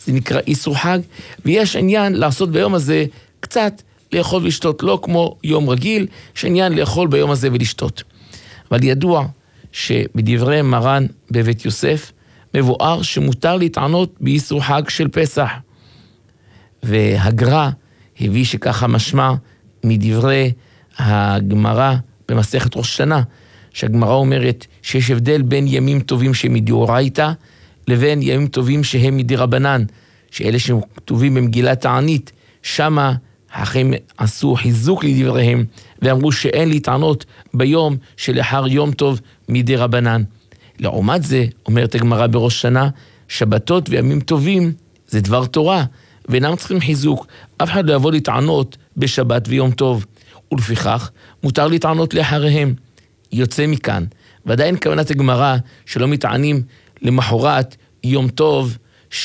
זה נקרא איסור חג, ויש עניין לעשות ביום הזה קצת לאכול ולשתות, לא כמו יום רגיל, יש עניין לאכול ביום הזה ולשתות. אבל ידוע שבדברי מרן בבית יוסף, מבואר שמותר להתענות באיסור חג של פסח. והגר"א הביא שככה משמע מדברי הגמרא במסכת ראש השנה, שהגמרא אומרת שיש הבדל בין ימים טובים שהם מדאורייתא, לבין ימים טובים שהם מדרבנן, שאלה שכתובים במגילת תענית, שמה הם עשו חיזוק לדבריהם, ואמרו שאין להתענות ביום שלאחר יום טוב מדרבנן. לעומת זה, אומרת הגמרא בראש שנה, שבתות וימים טובים זה דבר תורה, ואינם צריכים חיזוק, אף אחד לא יבוא להתענות בשבת ויום טוב, ולפיכך מותר להתענות לאחריהם. יוצא מכאן, ועדיין כוונת הגמרא שלא מתענים למחרת יום טוב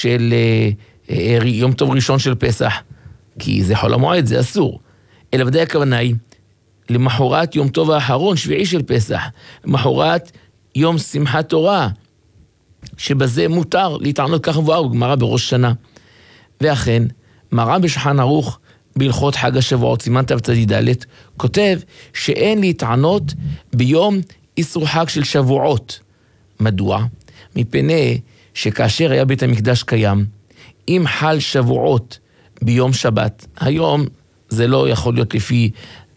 יום טוב ראשון של פסח, כי זה חול המועד, זה אסור. אלא ודאי הכוונה היא למחרת יום טוב האחרון, שביעי של פסח, למחרת יום שמחת תורה, שבזה מותר להתענות כך מבואר בגמרא בראש שנה. ואכן, מרן בשולחן ערוך בהלכות חג השבועות, סימן תצ"ד, כותב שאין להתענות ביום איסור חג של שבועות. מדוע? מפני שכאשר היה בית המקדש קיים, אם חל שבועות ביום שבת, היום זה לא יכול להיות לפי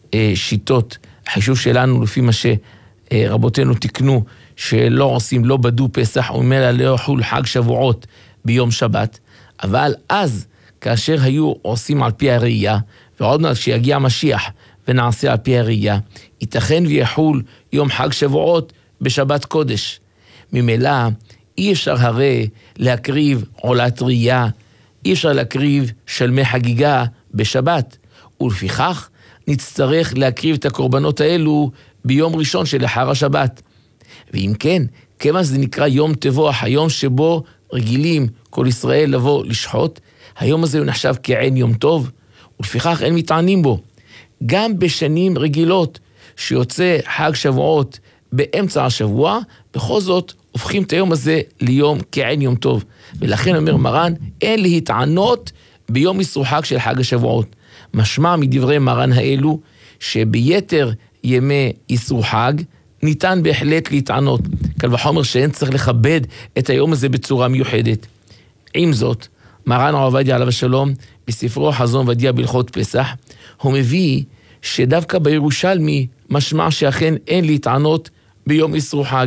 שיטות החישוב שלנו, לפי מה שרבותינו תקנו, שלא עושים, לא בדו פסח, וממילא לא יחול חג שבועות ביום שבת, אבל אז, כאשר היו עושים על פי הראייה, ועוד מעט שיגיע המשיח ונעשה על פי הראייה, ייתכן ויחול יום חג שבועות בשבת קודש. ממילא אי אפשר הרי להקריב עולת ראייה, אי אפשר להקריב שלמי חגיגה בשבת, ולפיכך נצטרך להקריב את הקורבנות האלו ביום ראשון שלאחר השבת. ואם כן, כמה זה נקרא יום טבוח, היום שבו רגילים כל ישראל לבוא לשחוט, היום הזה הוא נחשב כעין יום טוב, ולפיכך אין מתענים בו. גם בשנים רגילות שיוצא חג שבועות באמצע השבוע, בכל זאת הופכים את היום הזה ליום כעין יום טוב. ולכן אומר מרן, אין להתענות ביום איסור חג של חג השבועות. משמע מדברי מרן האלו, שביתר ימי איסור חג, ניתן בהחלט להתענות. קל וחומר שאין צריך לכבד את היום הזה בצורה מיוחדת. עם זאת, מרן הרב עובדיה עליו השלום, בספרו חזון ועובדיה בהלכות פסח, הוא מביא שדווקא בירושלמי משמע שאכן אין להתענות ביום איסור חג.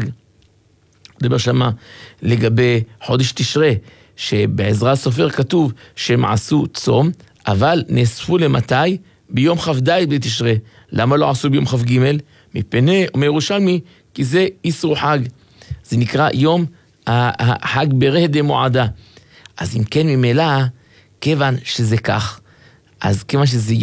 דבר שמה לגבי חודש תשרי, שבעזרא סופר כתוב שהם עשו צום, אבל נאספו למתי? ביום כ"ד בתשרי. למה לא עשו ביום כ"ג? מפני, אומר ירושלמי, כי זה איסור חג. זה נקרא יום החג בראה דמועדה. אז אם כן ממילא, כיוון שזה כך, אז כיוון שזה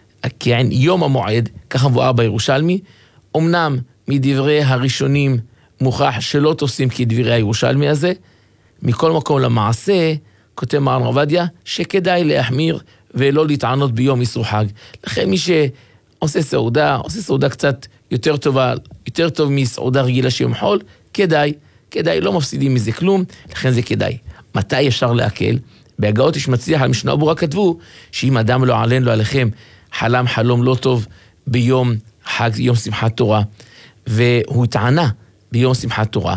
יום המועד, ככה מבואר בירושלמי, אמנם מדברי הראשונים מוכח שלא תופסים כדברי הירושלמי הזה, מכל מקום למעשה, כותב מרן עובדיה, שכדאי להחמיר ולא להתענות ביום איסור חג. לכן מי שעושה סעודה קצת יותר טובה, יותר טוב מסעודה רגילה שיום חול, כדאי, לא מפסידים מזה כלום, לכן זה כדאי. מתי אפשר להקל? בהגאות יש מצליח על משנה ברורה כתבו, שאם אדם לא עלינו עליכם, חלם חלום לא טוב ביום חג, יום שמחת תורה, והוא התענה ביום שמחת תורה.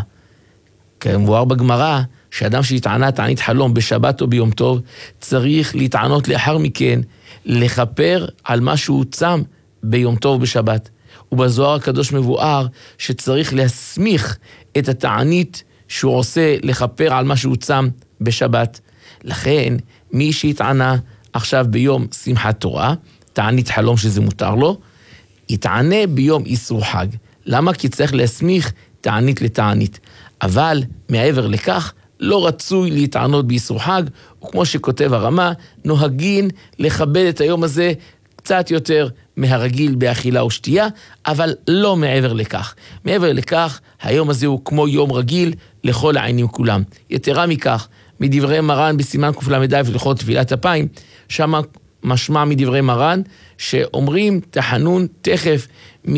כמובן בגמרא, שאדם שהתענה תענית חלום בשבת או ביום טוב, צריך להתענות לאחר מכן, לכפר על מה שהוא צם ביום טוב בשבת. ובזוהר הקדוש מבואר שצריך להסמיך את התענית שהוא עושה לכפר על מה שהוא צם בשבת. לכן מי שהתענה עכשיו ביום שמחת תורה, תענית חלום שזה מותר לו, יתענה ביום איסור חג. למה? כי צריך להסמיך תענית לתענית. אבל מעבר לכך, לא רצוי להתענות באיסור חג, וכמו שכותב הרמה, נוהגין לכבד את היום הזה קצת יותר מהרגיל באכילה ושתייה, אבל לא מעבר לכך. מעבר לכך, היום הזה הוא כמו יום רגיל לכל העניינים כולם. יתרה מכך, מדברי מרן בסימן קל"ד הלכות טבילת אפיים, שם משמע מדברי מרן שאומרים תחנון תכף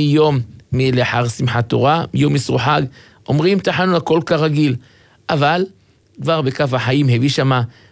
לאחר שמחת תורה, יום איסור חג, אומרים תחנון הכל כרגיל. אבל כבר בכף החיים הביא שמה